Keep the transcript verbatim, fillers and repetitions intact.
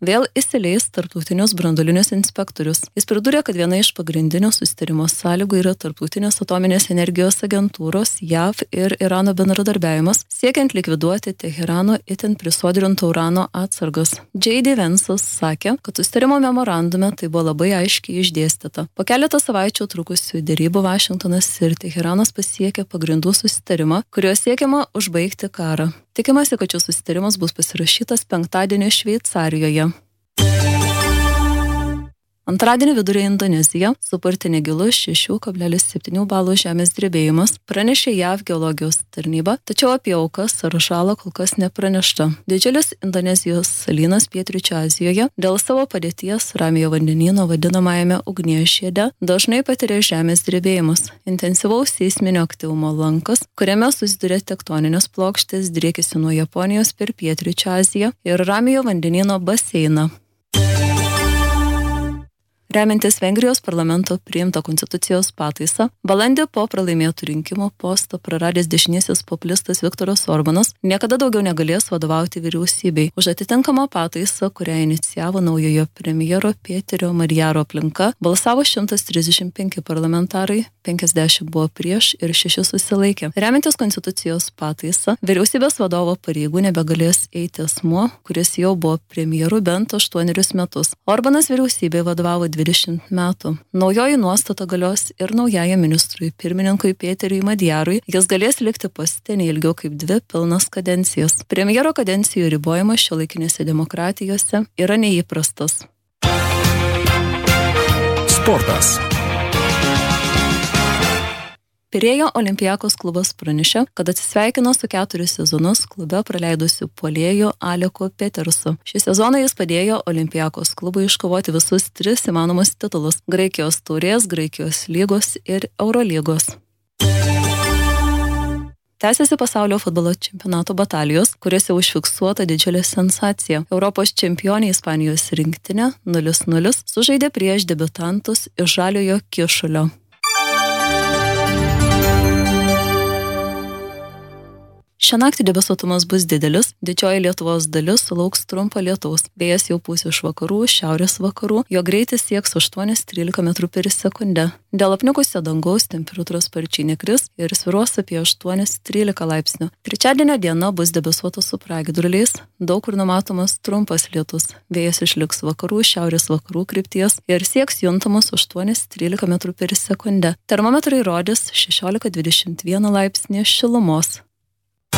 vėl įsileis tarptautinius branduolinius inspektorius. Jis pridūrė, kad viena iš pagrindinių susitarimo sąlygų yra tarptautinės atominės energijos agentūros J A V ir Irano bendradarbiavimas, siekiant likviduoti Teherano itin prisodrinto urano atsargas. J D Vance'as sakė, kad susitarimo memorandume tai buvo labai aiškiai išdėstyta. Po keletą savaičių trukusių dėrybų Vašingtonas ir Teheranas pasiekė pagrindų susitarimą, kuriuo siekiama užbaigti karą. Tikimasi, kad šis susitarimas bus pasirašytas penktadienį Šveicarijoje. Antradienį vidurio Indonezija supurtė negilus šeši kablelis septyni balų žemės drebėjimas, pranešė J A V geologijos tarnyba, tačiau apie aukas ar žalą kol kas nepranešta. Didžiulis Indonezijos salynas pietryčių Azijoje dėl savo padėties Ramiojo vandenyno vadinamajame ugnies žiede dažnai patiria žemės drebėjimus. Intensyvaus seisminio aktyvumo lankas, kuriame susiduria tektoninės plokštės, driekėsi nuo Japonijos per pietryčių Aziją ir Ramiojo vandenyno baseiną. Remiantis Vengrijos parlamento priimtą konstitucijos pataisą, balandį po pralaimėtų rinkimų postą praradęs dešinysis populistas Viktoras Orbanas niekada daugiau negalės vadovauti vyriausybei. Už atitinkamą pataisą, kurią inicijavo naujojo premjero Pėterio Marjaro aplinka, balsavo šimtas trisdešimt penki parlamentarai, penkiasdešimt buvo prieš ir šeši susilaikė. Remiantis konstitucijos pataisą, vyriausybės vadovo pareigų nebegalės eiti asmuo, kuris jau buvo premjeru bent aštuonerius metus. Orbanas vyriausybei vadovavo dvidešimt metų. Naujoji nuostata galios ir naujajam ministrui pirmininkui Pėteriui Madjarui. Jis galės likti poste neilgiau kaip dvi pilnas kadencijas. Premjero kadencijų ribojimas šiuolaikinėse demokratijose yra neįprastas. Sportas. Pirėjo Olympiakos klubas pranešė, kad atsisveikino su keturis sezonus klube praleidusiu puolėju Aleku Petersu. Šį sezoną jis padėjo Olympiakos klubui iškovoti visus tris įmanomus titulus – Graikijos taurės, Graikijos lygos ir Eurolygos. Tęsiasi pasaulio futbolo čempionato batalijos, kuriuose užfiksuota didžiulė sensacija. Europos čempionė Ispanijos rinktinė nulis nulis sužaidė prieš debiutantus iš Žaliojo Kyšulio. Šią naktį debesuotumas bus didelis, didžioji Lietuvos dalis sulauks trumpo lietaus. Vėjas jau pūs iš vakarų, šiaurės vakarų, jo greitis sieks aštuoni trylika metrų per sekundę. Dėl apniukusio dangaus temperatūros sparčiai nekris ir svyruos apie aštuoni trylika laipsnių. Trečiadienio diena bus debesuota su pragiedruliais, daug kur numatomas trumpas lietus. Vėjas išliks vakarų, šiaurės vakarų krypties ir sieks juntamus aštuoni trylika metrų per sekundę. Termometrai rodys šešiolika dvidešimt vieną laipsnį šilumos.